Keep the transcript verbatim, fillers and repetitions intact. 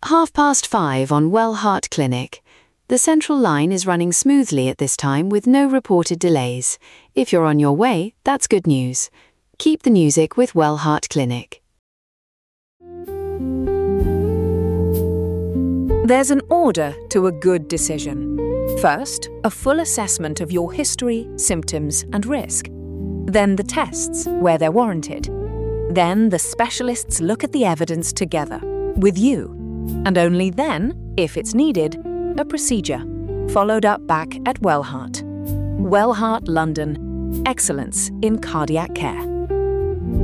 Half past five on Wellheart Clinic. The central line is running smoothly at this time with no reported delays. If you're on your way, that's good news. Keep the music with Wellheart Clinic. There's an order to a good decision. First, a full assessment of your history, symptoms, and risk. Then the tests, where they're warranted. Then the specialists look at the evidence together, with you. And only then, if it's needed, a procedure, followed up back at Wellheart. Wellheart London. Excellence in cardiac care.